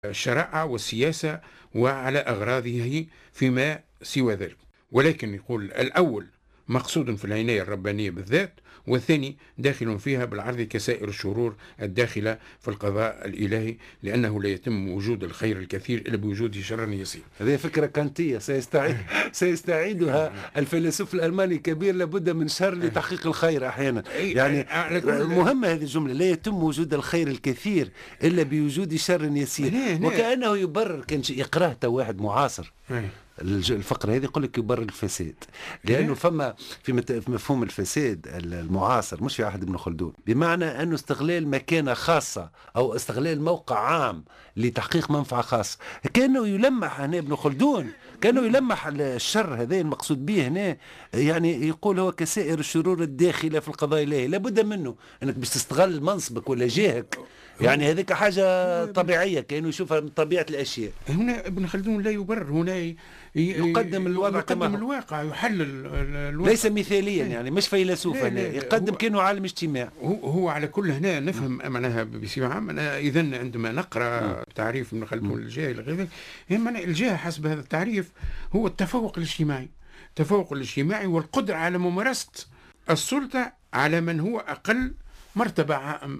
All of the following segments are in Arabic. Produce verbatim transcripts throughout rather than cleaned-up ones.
الشرائع والسياسة وعلى أغراضه فيما سوى ذلك. ولكن يقول الأول مقصود في العناية الربانية بالذات، والثاني داخل فيها بالعرض كسائر الشرور الداخلة في القضاء الإلهي، لأنه لا يتم وجود الخير الكثير إلا بوجود شر يسير. هذه فكرة كانتية سيستعيد سيستعيدها الفيلسوف الألماني الكبير. لابد من شر لتحقيق الخير أحيانا. يعني مهمة هذه الجملة، لا يتم وجود الخير الكثير إلا بوجود شر يسير، وكأنه يبرر. كان يقرأه واحد معاصر الفقرة هذه يقول لك يبرر الفساد، لأنه فما في مفهوم الفساد المعاصر مش في عهد ابن خلدون، بمعنى أنه استغلال مكانة خاصة أو استغلال موقع عام لتحقيق منفعة خاصة. كأنه يلمح هنا ابن خلدون، كأنه يلمح الشر هذا المقصود به هنا، يعني يقول هو كسائر الشرور الداخلة في القضاء الإلهي. لابد منه أنك باش تستغل منصبك ولا جاهك، يعني هذيك حاجة طبيعية، كأنه يشوفها من طبيعة الأشياء. هنا ابن خلدون لا يبرر، هنا يقدم الوضع يقدم كما الواقع، يحلل الواقع، ليس مثاليا يعني مش فيلسوف هنا، يقدم كأنه عالم اجتماع. هو, هو على كل هنا نفهم معناها بصفة عامة. إذا عندما نقرأ تعريف ابن خلدون للجاه إلى غير ذلك، الجاه حسب هذا التعريف هو التفوق الاجتماعي، التفوق الاجتماعي والقدرة على ممارسة السلطة على من هو أقل مرتبة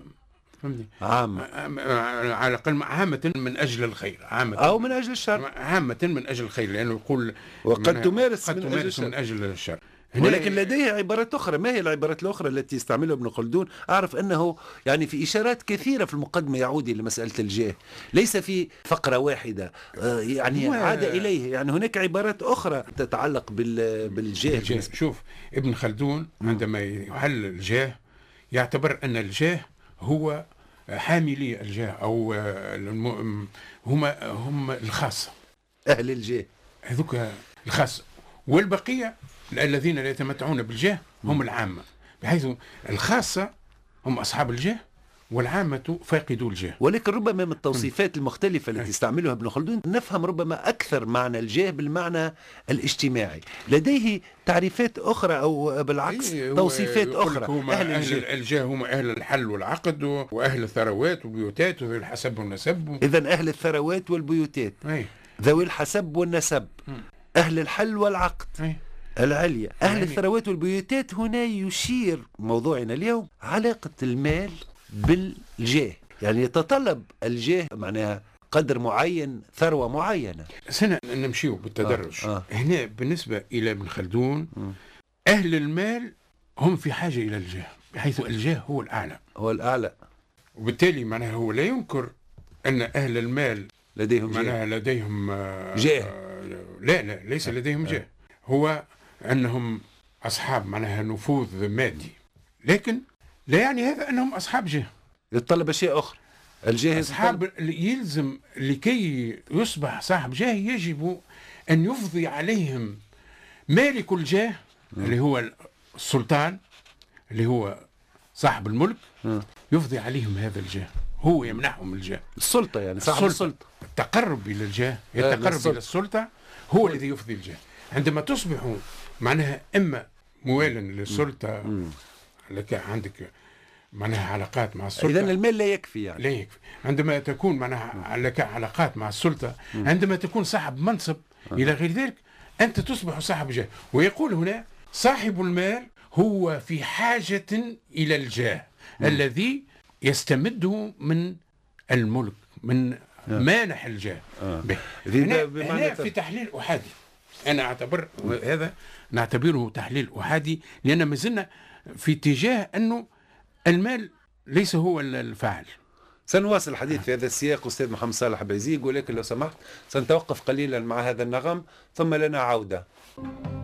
عامة، على الأقل عامة من أجل الخير، عامة أو من أجل الشر، عامة من أجل الخير، لأنه يقول وقد تمارس قد من, تمارس أجل الشر. من أجل الشر. ولكن لديه عبارات أخرى. ما هي العبارات الأخرى التي يستعملها ابن خلدون؟ أعرف أنه يعني في إشارات كثيرة في المقدمة يعود إلى مسألة الجاه، ليس في فقرة واحدة يعني عاد إليه. يعني هناك عبارات أخرى تتعلق بالجاه. الجاه. شوف ابن خلدون عندما يحلل الجاه يعتبر أن الجاه هو حاملي الجاه، أو هم هم الخاصة، أهل الجاه هذوك الخاصة، والبقية الذين لا يتمتعون بالجاه هم العامة، بحيث الخاصة هم أصحاب الجاه والعامة فاقدوا الجاه. ولكن ربما من التوصيفات المختلفة التي يستعملها ابن خلدون نفهم ربما أكثر معنى الجاه بالمعنى الاجتماعي. لديه تعريفات أخرى أو بالعكس توصيفات أخرى. أهل الجاه, الجاه هم أهل الحل والعقد وأهل الثروات والبيوتات وذوي الحسب والنسب. إذن أهل الثروات والبيوتات، أي. ذوي الحسب والنسب، م. أهل الحل والعقد، أي. العليا، أهل يعني الثروات والبيوتات. هنا يشير موضوعنا اليوم علاقة المال بالجاه، يعني يتطلب الجاه معناها قدر معين، ثروة معينة. سنة نمشيو بالتدرج. آه. آه. هنا بالنسبة إلى ابن خلدون م. أهل المال هم في حاجة إلى الجاه، بحيث الجاه هو الأعلى، هو الأعلى، وبالتالي معناها هو لا ينكر أن أهل المال لديهم معناها جاه. لديهم جاه. آه لا لا ليس لديهم جاه، هو أنهم أصحاب معناها نفوذ مادي، لكن لا يعني هذا أنهم أصحاب جاه. يتطلب أشياء أخرى. الجاه أصحاب يلزم لكي يصبح صاحب جاه يجب أن يفضي عليهم مالك الجاه م. اللي هو السلطان، اللي هو صاحب الملك، م. يفضي عليهم هذا الجاه، هو يمنحهم الجاه، السلطة يعني صاحب السلطة. السلطة التقرب إلى الجاه، يتقرب إلى السلطة هو الذي يفضي الجاه. عندما تصبح معناها إما موالا للسلطة، لك عندك معناها علاقات مع السلطة، إذن المال لا يكفي يعني. لا يكفي. عندما تكون معناها لك علاقات مع السلطة، عندما تكون صاحب منصب إلى غير ذلك، أنت تصبح صاحب جاه. ويقول هنا صاحب المال هو في حاجة إلى الجاه م. الذي يستمده من الملك، من مانح الجاه. آه. هنا, هنا في تحليل أحادي، أنا أعتبر هذا نعتبره تحليل أحادي، لأن ما زلنا في اتجاه أنه المال ليس هو الفاعل. سنواصل الحديث في هذا السياق أستاذ محمد صالح بيزيق، ولكن لو سمحت سنتوقف قليلا مع هذا النغم ثم لنا عودة.